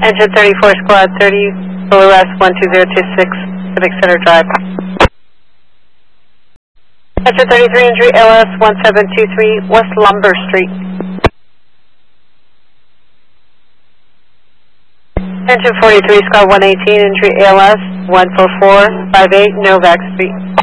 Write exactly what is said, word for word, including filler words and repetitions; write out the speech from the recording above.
Engine thirty-four, Squad thirty, Blue S one two zero two six, Civic Center Drive. Engine thirty-three, entry L S one seven two three, West Lumber Street. Engine forty-three, Squad one eighteen, entry A L S one four four five eight, Novak Street.